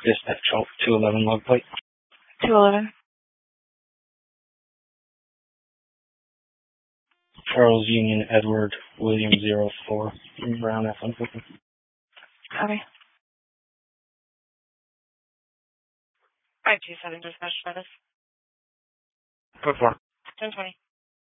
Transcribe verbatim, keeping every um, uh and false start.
Dispatch two eleven log plate. two eleven. Charles Union Edward William zero four. Brown F one fifty. Okay. five two seven dispatch status. Four four. ten twenty.